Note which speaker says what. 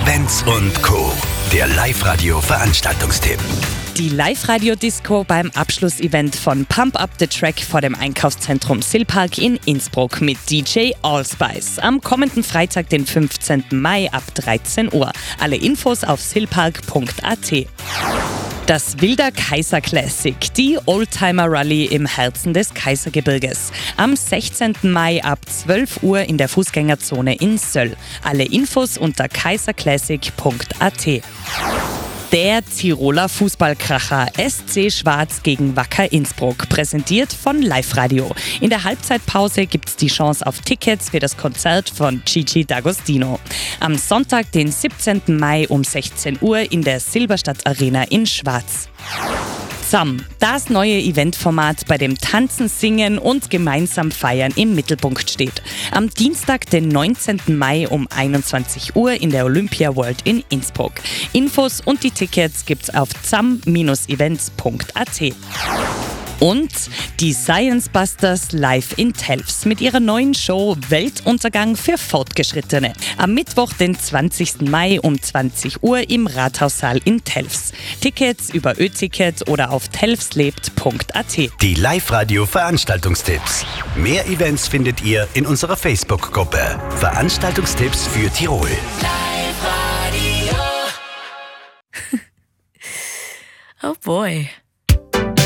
Speaker 1: Events und Co. Der Live-Radio-Veranstaltungstipp.
Speaker 2: Die Live-Radio-Disco beim Abschlussevent von Pump Up the Track vor dem Einkaufszentrum Silpark in Innsbruck mit DJ Allspice. Am kommenden Freitag, den 15. Mai ab 13 Uhr. Alle Infos auf silpark.at. Das Wilder Kaiser Classic, die Oldtimer-Rallye im Herzen des Kaisergebirges. Am 16. Mai ab 12 Uhr in der Fußgängerzone in Söll. Alle Infos unter kaiserclassic.at. Der Tiroler Fußballkracher SC Schwarz gegen Wacker Innsbruck, präsentiert von Live Radio. In der Halbzeitpause gibt's die Chance auf Tickets für das Konzert von Gigi D'Agostino. Am Sonntag, den 17. Mai um 16 Uhr in der Silberstadt Arena in Schwarz. ZAM, das neue Eventformat, bei dem Tanzen, Singen und gemeinsam Feiern im Mittelpunkt steht. Am Dienstag, den 19. Mai um 21 Uhr in der Olympia World in Innsbruck. Infos und die Tickets gibt's auf zam-events.at. Und die Science Busters live in Telfs mit ihrer neuen Show Weltuntergang für Fortgeschrittene. Am Mittwoch, den 20. Mai um 20 Uhr im Rathaussaal in Telfs. Tickets über Ö-Ticket oder auf telfslebt.at.
Speaker 1: Die Live-Radio-Veranstaltungstipps. Mehr Events findet ihr in unserer Facebook-Gruppe. Veranstaltungstipps für Tirol.
Speaker 3: Live Radio. Oh boy.